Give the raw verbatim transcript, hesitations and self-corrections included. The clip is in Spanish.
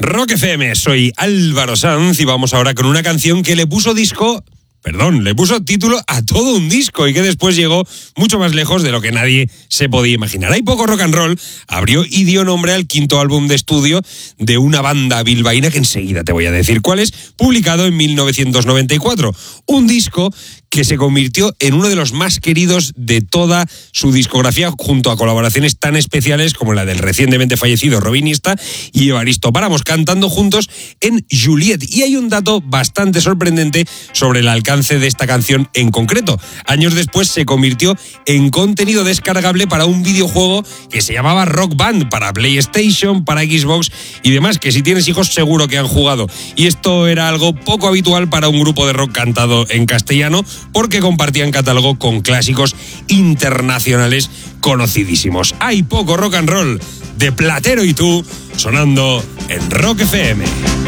Rock F M, soy Álvaro Sanz y vamos ahora con una canción que le puso disco... Perdón, le puso título a todo un disco y que después llegó mucho más lejos de lo que nadie se podía imaginar. Hay poco rock and roll, abrió y dio nombre al quinto álbum de estudio de una banda bilbaína que enseguida te voy a decir cuál es, publicado en mil novecientos noventa y cuatro. Un disco que se convirtió en uno de los más queridos de toda su discografía, junto a colaboraciones tan especiales como la del recientemente fallecido Robin Ista y Evaristo Páramos, cantando juntos en Juliet. Y hay un dato bastante sorprendente sobre el alcance de esta canción en concreto. Años después se convirtió en contenido descargable para un videojuego que se llamaba Rock Band, para PlayStation, para Xbox y demás, que si tienes hijos seguro que han jugado. Y esto era algo poco habitual para un grupo de rock cantado en castellano, porque compartían catálogo con clásicos internacionales conocidísimos. Hay poco rock and roll de Platero y tú sonando en Rock F M.